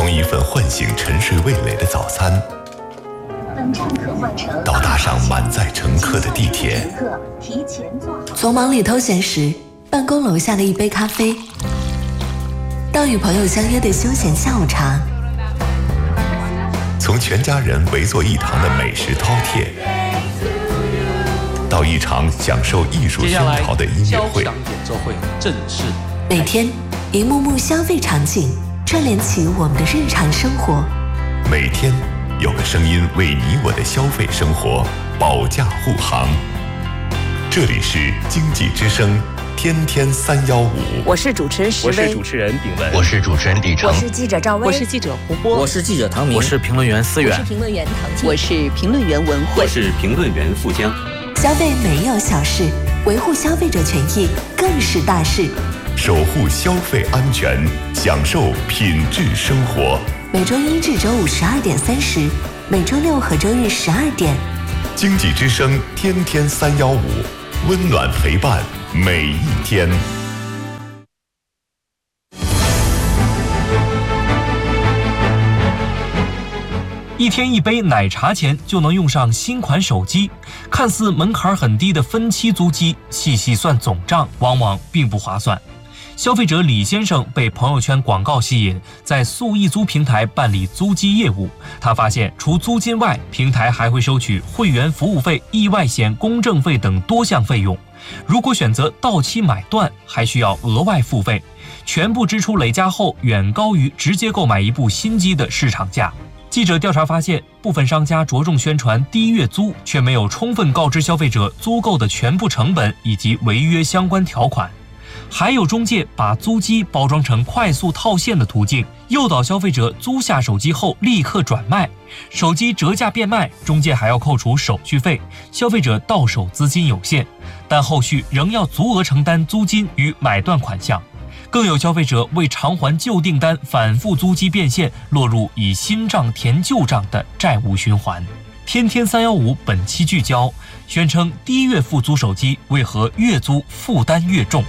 从一份唤醒沉睡味蕾的早餐，到搭上满载乘客的地铁， 从忙里偷闲时办公楼下的一杯咖啡，到与朋友相约的休闲下午茶， 从全家人围坐一堂的美食饕餮，到一场享受艺术熏陶的音乐会， 交响演奏会正式。 每天一幕幕消费场景串联起我们的日常生活， 每天有个声音为你我的消费生活保驾护航。这里是经济之声天天315， 我是主持人石薇， 我是主持人炳文， 我是主持人李成， 我是记者赵薇， 我是记者胡波， 我是记者唐明， 我是评论员思远， 我是评论员唐静， 我是评论员文慧， 我是评论员付江。 消费没有小事，维护消费者权益更是大事。 守护消费安全，享受品质生活。 每周一至周五12点30，每周六和周日12点。 经济之声天天315，温暖陪伴每一天。 一天一杯奶茶钱就能用上新款手机，看似门槛很低的分期租机，细细算总账往往并不划算。消费者李先生被朋友圈广告吸引，在速易租平台办理租机业务。他发现除租金外，平台还会收取会员服务费、意外险、公证费等多项费用。如果选择到期买断，还需要额外付费，全部支出累加后远高于直接购买一部新机的市场价。记者调查发现，部分商家着重宣传低月租，却没有充分告知消费者租购的全部成本以及违约相关条款。还有中介把租机包装成快速套现的途径，诱导消费者租下手机后立刻转卖，手机折价变卖，中介还要扣除手续费，消费者到手资金有限，但后续仍要足额承担租金与买断款项。更有消费者为偿还旧订单反复租机变现，落入以新账填旧账的债务循环。天天315本期聚焦，宣称低月付租手机为何月租负担越重。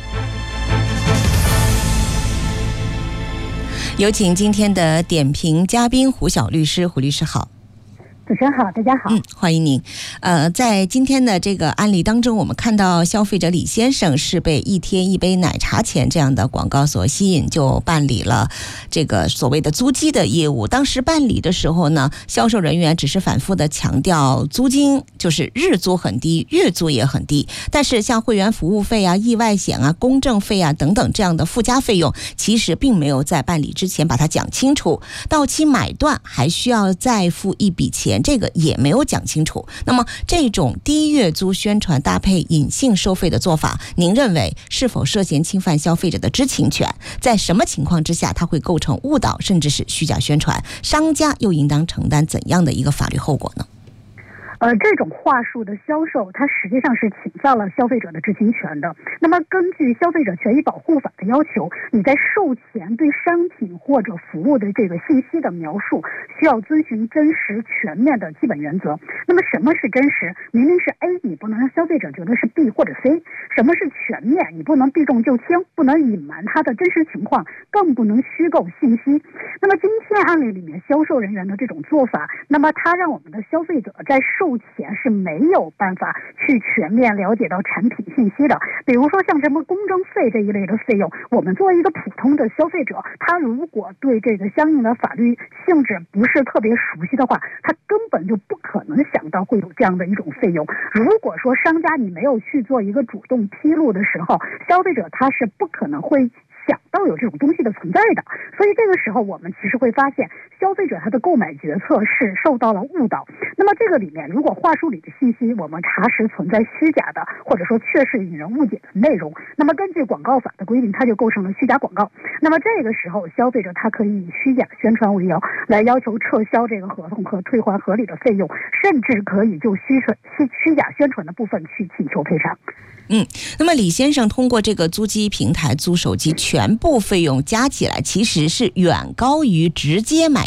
有请今天的点评嘉宾胡晓律师。胡律师好。 主持人好，大家好。 欢迎您。在今天的这个案例当中，我们看到消费者李先生是被一天一杯奶茶钱这样的广告所吸引，就办理了这个所谓的租机的业务。当时办理的时候呢，销售人员只是反复的强调租金就是日租很低，月租也很低，但是像会员服务费啊、意外险啊、公证费啊等等这样的附加费用，其实并没有在办理之前把它讲清楚。到期买断还需要再付一笔钱，这个也没有讲清楚。那么这种低月租宣传搭配隐性收费的做法，您认为是否涉嫌侵犯消费者的知情权？在什么情况之下它会构成误导甚至是虚假宣传？商家又应当承担怎样的一个法律后果呢？ 这种话术的销售，它实际上是侵犯了消费者的知情权的。那么根据消费者权益保护法的要求，你在售前对商品或者服务的这个信息的描述，需要遵循真实全面的基本原则。那么什么是真实？明明是 A， 你不能让消费者觉得是 B 或者 C。什么是全面？你不能避重就轻，不能隐瞒它的真实情况，更不能虚构信息。那么今天案例里面销售人员的这种做法，那么他让我们的消费者在售前是没有办法去全面了解到产品信息的。比如说像什么公证费这一类的费用，我们作为一个普通的消费者，他如果对这个相应的法律性质不是特别熟悉的话，他根本就不可能想到会有这样的一种费用。如果说商家你没有去做一个主动披露的时候，消费者他是不可能会想到有这种东西的存在的。所以这个时候我们其实会发现消费者他的购买决策是受到了误导。那么这个里面如果话术里的信息我们查实存在虚假的，或者说确实引人误解的内容，那么根据广告法的规定，它就构成了虚假广告。那么这个时候消费者他可以以虚假宣传为由来要求撤销这个合同和退还合理的费用，甚至可以就虚假宣传的部分去请求赔偿。 那么李先生通过这个租机平台租手机，全部费用加起来其实是远高于直接买一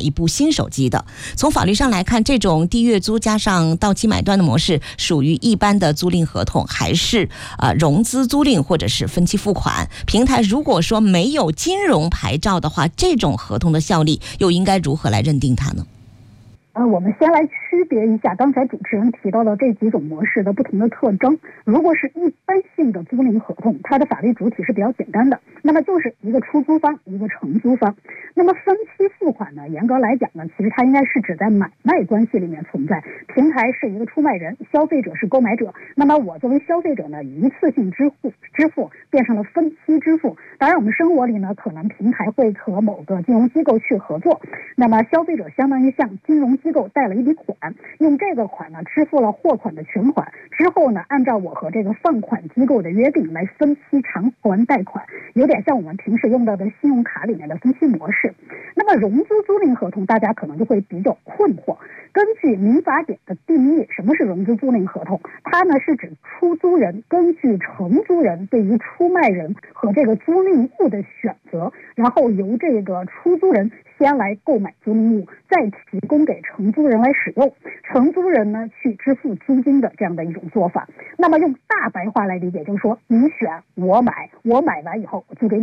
一部新手机的。从法律上来看，这种低月租加上到期买断的模式属于一般的租赁合同，还是融资租赁或者是分期付款？平台如果说没有金融牌照的话，这种合同的效力又应该如何来认定它呢？ 我们先来区别一下刚才主持人提到的这几种模式的不同的特征。如果是一般性的租赁合同，它的法律主体是比较简单的，那么就是一个出租方，一个承租方。那么分期付款呢，严格来讲呢，其实它应该是指在买卖关系里面存在，平台是一个出卖人，消费者是购买者。那么我作为消费者呢，一次性支付变成了分期支付。当然我们生活里呢，可能平台会和某个金融机构去合作，那么消费者相当于向金融机构贷了一笔款，用这个款呢支付了货款的全款，之后呢按照我和这个放款机构的约定来分期偿还贷款，有点像我们平时用到的信用卡里面的分期模式。那么融资租赁合同大家可能就会比较困惑。根据民法典的定义，什么是融资租赁合同？它呢是指出租人根据承租人对于出卖人和这个租赁物的选择，然后由这个出租人先来购买租赁物，再提供给承租人来使用，承租人呢去支付租金的这样的一种做法。那么用大白话来理解，就是说你选我买，我买完以后我租给你。